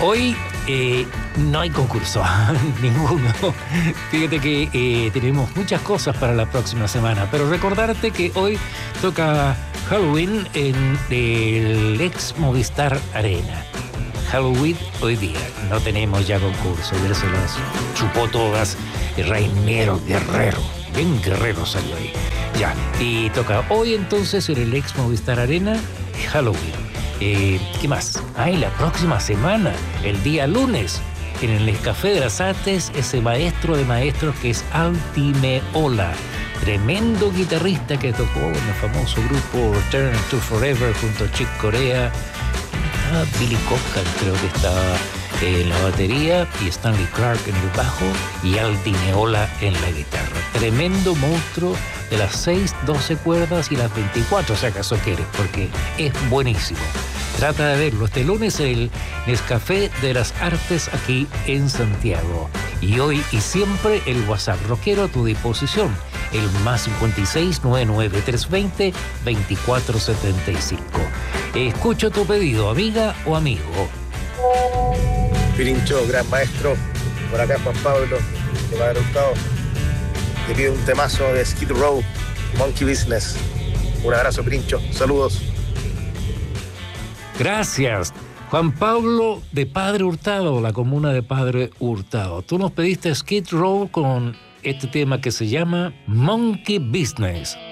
Hoy no hay concurso, ninguno. Fíjate que tenemos muchas cosas para la próxima semana, pero recordarte que hoy toca Halloween en el ex Movistar Arena. Halloween hoy día, no tenemos ya concurso, ya se las chupó todas el Reinero Guerrero, bien guerrero salió ahí. Ya, y toca hoy entonces en el ex Movistar Arena, Halloween. ¿Qué más? La próxima semana, el día lunes, en el Café de las Artes, ese maestro de maestros que es Alti Meola, tremendo guitarrista que tocó en el famoso grupo Return to Forever junto a Chick Corea. Billy Cobham creo que estaba en la batería y Stanley Clark en el bajo y Alti Meola en la guitarra. Tremendo monstruo de las 6, 12 cuerdas y las 24, si acaso quieres, porque es buenísimo. Trata de verlo este lunes en el Nescafé de las Artes aquí en Santiago. Y hoy y siempre el WhatsApp rockero a tu disposición, el +56 99 320 2475. Escucho tu pedido, amiga o amigo. Pirincho, gran maestro, por acá Juan Pablo, de Padre Hurtado. Te pido un temazo de Skid Row, Monkey Business. Un abrazo, Pirincho, saludos. Gracias. Juan Pablo de Padre Hurtado, la comuna de Padre Hurtado. Tú nos pediste Skid Row con este tema que se llama Monkey Business.